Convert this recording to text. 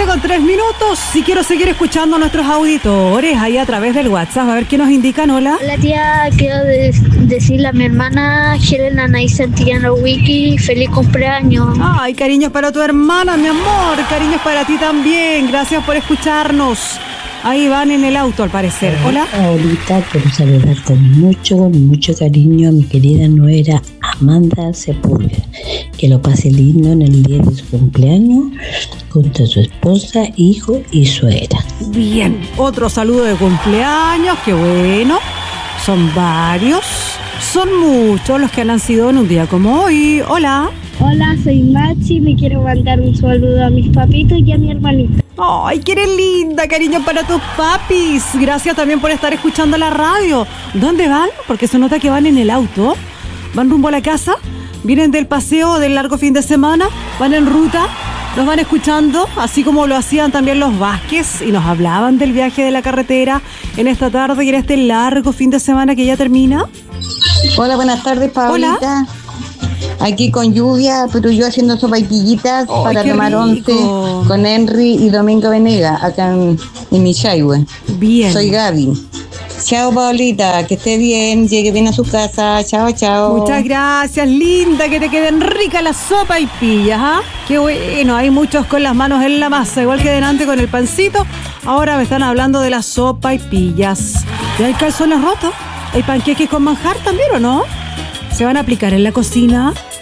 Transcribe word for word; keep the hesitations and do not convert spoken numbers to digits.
siete con tres minutos. Si quiero seguir escuchando a nuestros auditores ahí a través del WhatsApp, a ver qué nos indican. Hola. Hola tía, quiero de- decirle a mi hermana Helena Nay Santillano Wiki, feliz cumpleaños. Ay, cariños para tu hermana, mi amor. Cariños para ti también. Gracias por escucharnos. Ahí van en el auto, al parecer. Hola. Ahorita quiero saludar con mucho, con mucho cariño a mi querida nuera Amanda Sepúlveda. Que lo pase lindo en el día de su cumpleaños junto a su esposa, hijo y suegra. Bien, otro saludo de cumpleaños, qué bueno. Son varios, son muchos los que han nacido en un día como hoy. Hola. Hola, soy Machi, me quiero mandar un saludo a mis papitos y a mi hermanita. Ay, qué eres linda, cariño para tus papis. Gracias también por estar escuchando la radio. ¿Dónde van? Porque se nota que van en el auto. ¿Van rumbo a la casa? ¿Vienen del paseo del largo fin de semana? ¿Van en ruta? Nos van escuchando, así como lo hacían también los Vázquez y nos hablaban del viaje de la carretera en esta tarde y en este largo fin de semana que ya termina. Hola, buenas tardes, Paulita. Hola. Aquí con lluvia, pero yo haciendo sopaipillitas ¡Ay, para qué tomar rico! once con Henry y Domingo Venega, acá en, en Michayhue. Bien. Soy Gaby. Chao, Paulita, que esté bien, llegue bien a su casa. Chao, chao. Muchas gracias, linda, que te queden ricas las sopas y pillas, ¿ah? Qué bueno, hay muchos con las manos en la masa, igual que delante con el pancito. Ahora me están hablando de la sopa y pillas. ¿Y hay calzones rotos? ¿Hay panqueques con manjar también o no? ¿Se van a aplicar en la cocina?